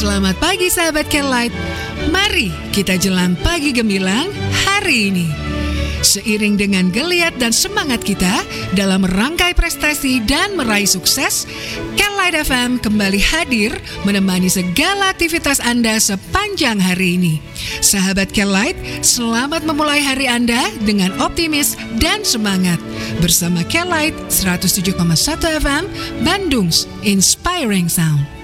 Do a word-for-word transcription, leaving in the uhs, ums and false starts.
Selamat pagi sahabat Kelight. Mari kita jelang pagi gemilang hari ini. Seiring dengan geliat dan semangat kita dalam merangkai prestasi dan meraih sukses, Kelight F M kembali hadir menemani segala aktivitas Anda sepanjang hari ini. Sahabat Kelight, selamat memulai hari Anda dengan optimis dan semangat. Bersama Kelight seratus tujuh koma satu F M, Bandung's Inspiring Sound.